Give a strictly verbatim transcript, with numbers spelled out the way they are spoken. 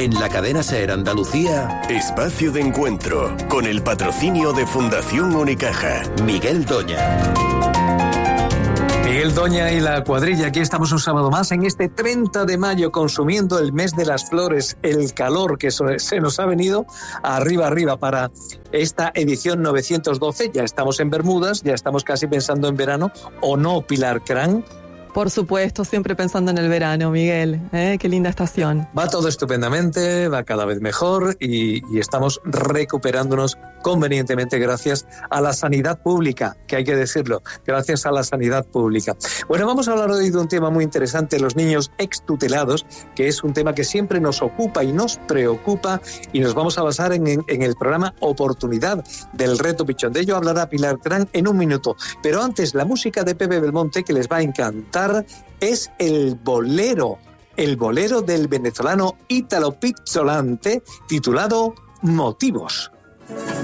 En la cadena SER Andalucía, Espacio de Encuentro, con el patrocinio de Fundación Unicaja. Miguel Doña. Miguel Doña y la cuadrilla, aquí estamos un sábado más en este treinta de mayo, consumiendo el mes de las flores, el calor que se nos ha venido arriba, arriba para esta edición novecientos doce. Ya estamos en Bermudas, ya estamos casi pensando en verano, ¿o no, Pilar Cran? Por supuesto, siempre pensando en el verano, Miguel. ¿Eh? Qué linda estación. Va todo estupendamente, va cada vez mejor y, y estamos recuperándonos convenientemente gracias a la sanidad pública, que hay que decirlo, gracias a la sanidad pública. Bueno, vamos a hablar hoy de un tema muy interesante, los niños extutelados, que es un tema que siempre nos ocupa y nos preocupa, y nos vamos a basar en, en, en el programa Oportunidad del Reto Pichón. De ello hablará Pilar Cran en un minuto. Pero antes, la música de Pepe Belmonte, que les va a encantar, es el bolero, el bolero del venezolano Ítalo Pizzolante, titulado Motivos.